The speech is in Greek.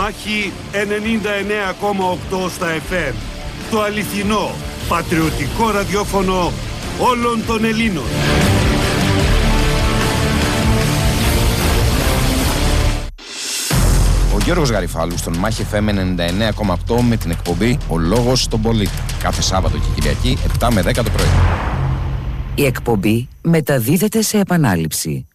Μάχη 99,8 στα FM. Το αληθινό, πατριωτικό ραδιόφωνο όλων των Ελλήνων. Ο Γιώργος Γαριφάλου στον Μάχη FM 99,8 με την εκπομπή «Ο Λόγος στον Πολίτη». Κάθε Σάββατο και Κυριακή 7 με 10 το πρωί. Η εκπομπή μεταδίδεται σε επανάληψη.